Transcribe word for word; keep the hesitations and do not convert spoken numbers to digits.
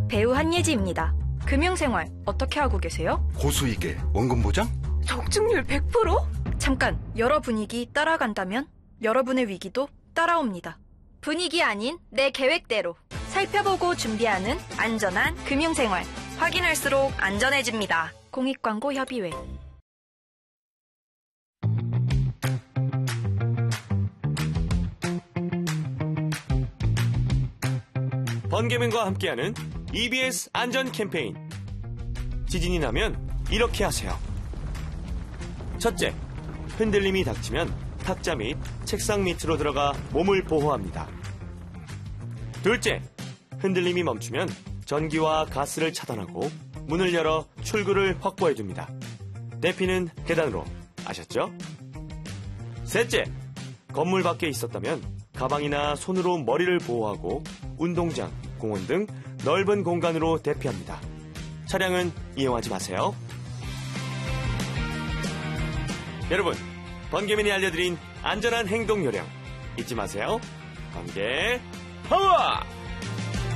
배우 한예지입니다. 금융생활 어떻게 하고 계세요? 고수익에 원금 보장? 적중률 백 퍼센트? 잠깐, 여러 분위기 따라간다면 여러분의 위기도 따라옵니다. 분위기 아닌 내 계획대로 살펴보고 준비하는 안전한 금융생활. 확인할수록 안전해집니다. 공익광고협의회. 번개맨과 함께하는 이비에스 안전 캠페인. 지진이 나면 이렇게 하세요. 첫째, 흔들림이 닥치면 탁자 및 책상 밑으로 들어가 몸을 보호합니다. 둘째, 흔들림이 멈추면 전기와 가스를 차단하고 문을 열어 출구를 확보해줍니다. 대피는 계단으로. 아셨죠? 셋째, 건물 밖에 있었다면 가방이나 손으로 머리를 보호하고 운동장, 공원 등 넓은 공간으로 대피합니다. 차량은 이용하지 마세요. 여러분, 번개맨이 알려드린 안전한 행동 요령 잊지 마세요. 번개 파워!